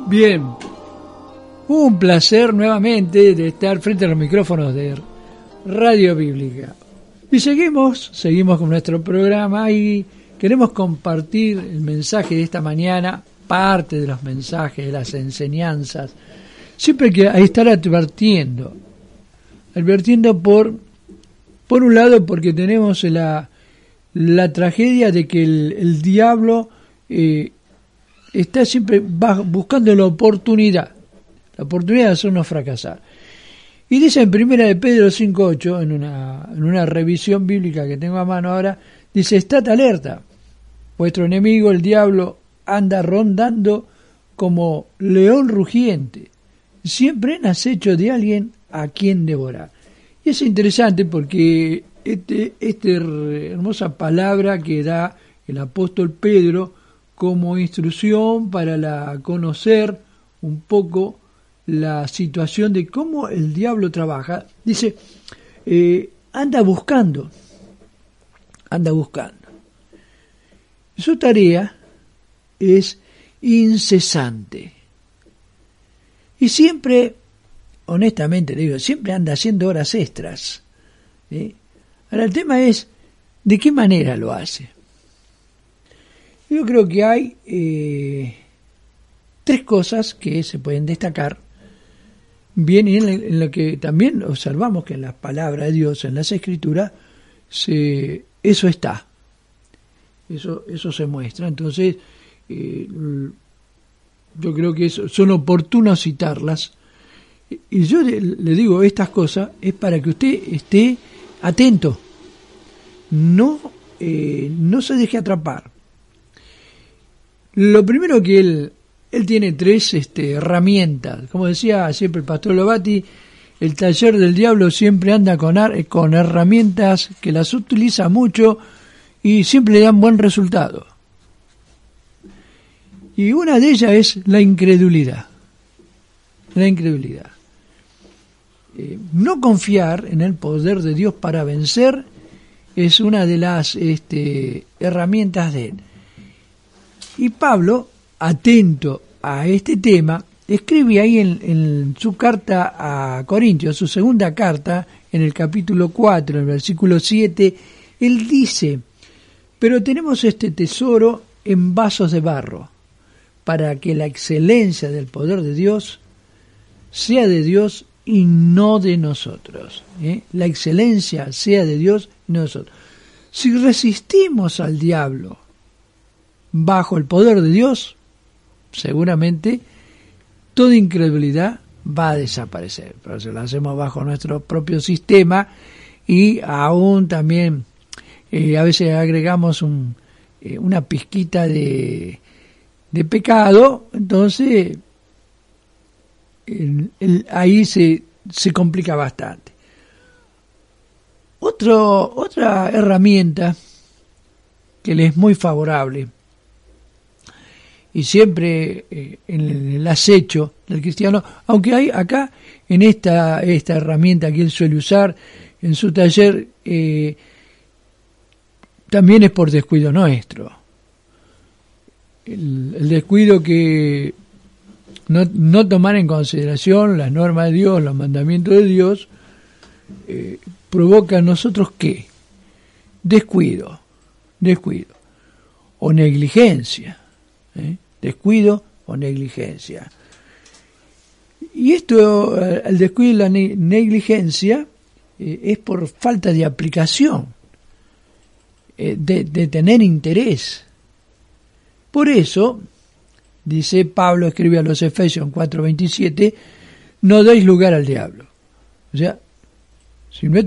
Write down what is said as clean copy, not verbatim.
Bien, un placer nuevamente de estar frente a los micrófonos de Radio Bíblica. Y seguimos con nuestro programa y queremos compartir el mensaje de esta mañana, parte de los mensajes, de las enseñanzas. Siempre que hay que estar advirtiendo por un lado porque tenemos la tragedia de que el diablo está siempre buscando la oportunidad de hacernos fracasar. Y dice en 1 de Pedro 5:8, en una revisión bíblica que tengo a mano ahora, dice: estad alerta, vuestro enemigo el diablo anda rondando como león rugiente, siempre en acecho de alguien a quien devorar. Y es interesante porque esta hermosa palabra que da el apóstol Pedro como instrucción para conocer un poco la situación de cómo el diablo trabaja, dice, anda buscando. Su tarea es incesante. Y siempre, honestamente digo, siempre anda haciendo horas extras. ¿Sí? Ahora el tema es, ¿de qué manera lo hace? Yo creo que hay tres cosas que se pueden destacar bien, y en lo que también observamos que en las palabras de Dios, en las Escrituras, eso está. Eso se muestra. Entonces, yo creo que son oportunos citarlas. Y yo le digo estas cosas es para que usted esté atento. No se deje atrapar. Lo primero que él tiene tres herramientas. Como decía siempre el pastor Lovati, el taller del diablo siempre anda con herramientas que las utiliza mucho y siempre le dan buen resultado. Y una de ellas es la incredulidad. No confiar en el poder de Dios para vencer es una de las herramientas de él. Y Pablo, atento a este tema, escribe ahí en su carta a Corintios, su segunda carta, en el capítulo 4, en el versículo 7, él dice: pero tenemos este tesoro en vasos de barro, para que la excelencia del poder de Dios sea de Dios y no de nosotros. La excelencia sea de Dios y no de nosotros. Si resistimos al diablo bajo el poder de Dios, seguramente toda incredulidad va a desaparecer. Pero si lo hacemos bajo nuestro propio sistema y aún también a veces agregamos una pizquita de pecado, entonces ahí se complica bastante. Otra herramienta que le es muy favorable y siempre en el acecho del cristiano, aunque hay acá en esta herramienta que él suele usar en su taller, también es por descuido nuestro. El descuido que no tomar en consideración las normas de Dios, los mandamientos de Dios, provoca en nosotros ¿qué? Descuido o negligencia. Descuido o negligencia. Y esto, el descuido y la negligencia, es por falta de aplicación, de tener interés. Por eso, dice Pablo, escribe a los Efesios 4:27, no deis lugar al diablo. O sea, si no